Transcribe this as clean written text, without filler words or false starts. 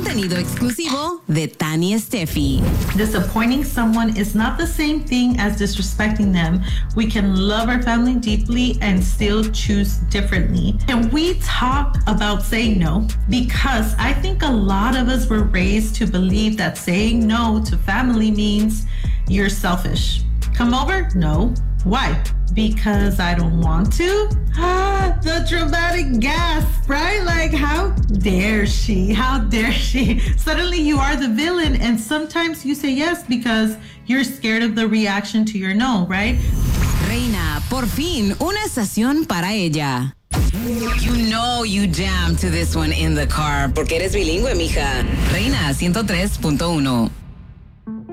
Contenido exclusivo de Tani Steffi. Disappointing someone is not the same thing as disrespecting them. We can love our family deeply and still choose differently. Can we talk about saying no? Because I think a lot of us were raised to believe that saying no to family means you're selfish. Come over? No. Why? Because I don't want to? The dramatic gasp, right? Like, how dare she? How dare she? Suddenly you are the villain, and sometimes you say yes because you're scared of the reaction to your no, right? Reina, por fin, una estación para ella. You know you jam to this one in the car porque eres bilingüe, mija. Reina 103.1.